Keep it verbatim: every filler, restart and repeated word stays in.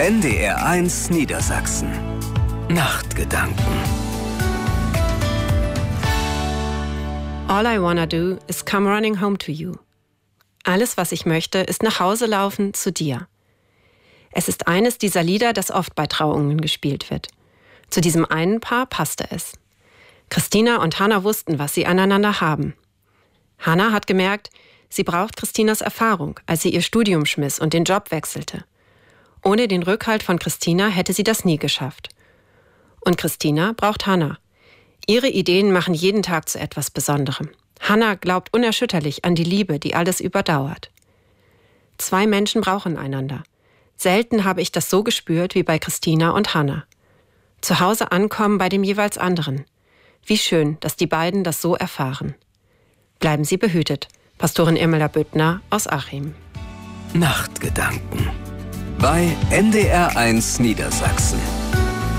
N D R eins Niedersachsen. Nachtgedanken. All I wanna do is come running home to you. Alles, was ich möchte, ist nach Hause laufen zu dir. Es ist eines dieser Lieder, das oft bei Trauungen gespielt wird. Zu diesem einen Paar passte es. Christina und Hannah wussten, was sie aneinander haben. Hannah hat gemerkt, sie braucht Christinas Erfahrung, als sie ihr Studium schmiss und den Job wechselte. Ohne den Rückhalt von Christina hätte sie das nie geschafft. Und Christina braucht Hannah. Ihre Ideen machen jeden Tag zu etwas Besonderem. Hannah glaubt unerschütterlich an die Liebe, die alles überdauert. Zwei Menschen brauchen einander. Selten habe ich das so gespürt wie bei Christina und Hannah. Zu Hause ankommen bei dem jeweils anderen. Wie schön, dass die beiden das so erfahren. Bleiben Sie behütet. Pastorin Irmela Büttner aus Achim. Nachtgedanken bei N D R eins Niedersachsen.